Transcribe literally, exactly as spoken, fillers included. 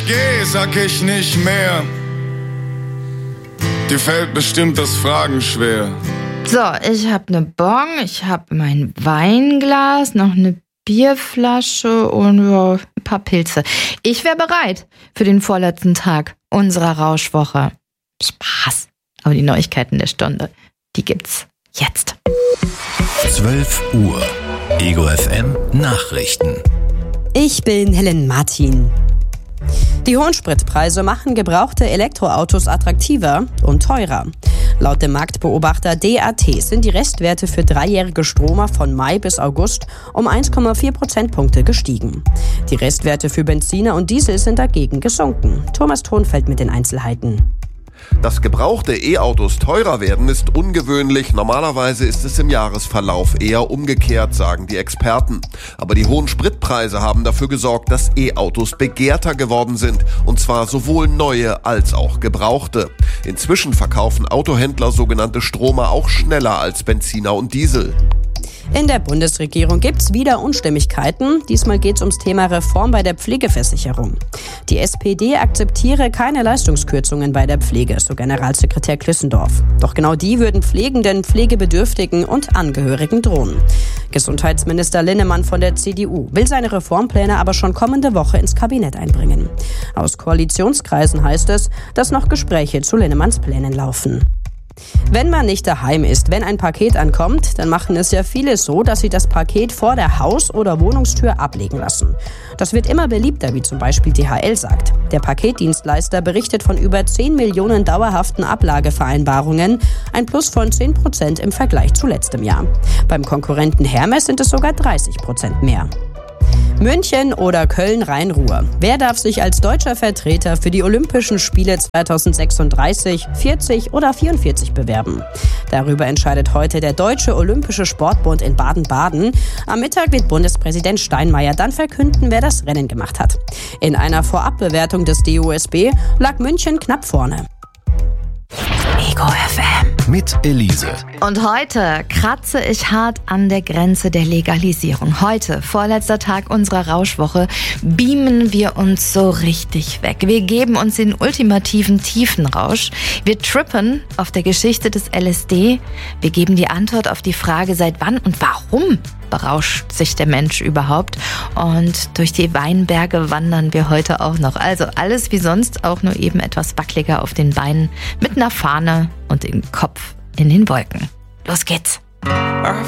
geh, sag ich nicht mehr. Dir fällt bestimmt das Fragen schwer. So, ich hab ne Bong, ich hab mein Weinglas, noch ne Bierflasche und ja, ein paar Pilze. Ich wäre bereit für den vorletzten Tag unserer Rauschwoche. Spaß. Aber die Neuigkeiten der Stunde, die gibt's jetzt. zwölf Uhr. Ego F M Nachrichten. Ich bin Helen Martin. Die hohen Spritpreise machen gebrauchte Elektroautos attraktiver und teurer. Laut dem Marktbeobachter D A T sind die Restwerte für dreijährige Stromer von Mai bis August um eins Komma vier Prozentpunkte gestiegen. Die Restwerte für Benziner und Diesel sind dagegen gesunken. Thomas Thonfeld mit den Einzelheiten. Dass gebrauchte E-Autos teurer werden, ist ungewöhnlich. Normalerweise ist es im Jahresverlauf eher umgekehrt, sagen die Experten. Aber die hohen Spritpreise haben dafür gesorgt, dass E-Autos begehrter geworden sind. Und zwar sowohl neue als auch gebrauchte. Inzwischen verkaufen Autohändler sogenannte Stromer auch schneller als Benziner und Diesel. In der Bundesregierung gibt's wieder Unstimmigkeiten. Diesmal geht's ums Thema Reform bei der Pflegeversicherung. Die S P D akzeptiere keine Leistungskürzungen bei der Pflege, so Generalsekretär Klüssendorf. Doch genau die würden Pflegenden, Pflegebedürftigen und Angehörigen drohen. Gesundheitsminister Linnemann von der C D U will seine Reformpläne aber schon kommende Woche ins Kabinett einbringen. Aus Koalitionskreisen heißt es, dass noch Gespräche zu Linnemanns Plänen laufen. Wenn man nicht daheim ist, wenn ein Paket ankommt, dann machen es ja viele so, dass sie das Paket vor der Haus- oder Wohnungstür ablegen lassen. Das wird immer beliebter, wie zum Beispiel D H L sagt. Der Paketdienstleister berichtet von über zehn Millionen dauerhaften Ablagevereinbarungen, ein Plus von zehn Prozent im Vergleich zu letztem Jahr. Beim Konkurrenten Hermes sind es sogar dreißig Prozent mehr. München oder Köln-Rhein-Ruhr. Wer darf sich als deutscher Vertreter für die Olympischen Spiele zweitausendsechsunddreißig, vierzig oder vierundvierzig bewerben? Darüber entscheidet heute der Deutsche Olympische Sportbund in Baden-Baden. Am Mittag wird Bundespräsident Steinmeier dann verkünden, wer das Rennen gemacht hat. In einer Vorabbewertung des D O S B lag München knapp vorne. Ego F M. Mit Elise. Und heute kratze ich hart an der Grenze der Legalisierung. Heute, vorletzter Tag unserer Rauschwoche, beamen wir uns so richtig weg. Wir geben uns den ultimativen Tiefenrausch. Wir trippen auf der Geschichte des L S D. Wir geben die Antwort auf die Frage, seit wann und warum berauscht sich der Mensch überhaupt. Und durch die Weinberge wandern wir heute auch noch. Also alles wie sonst, auch nur eben etwas wackeliger auf den Beinen, mit einer Fahne und dem Kopf in den Wolken. Los geht's! I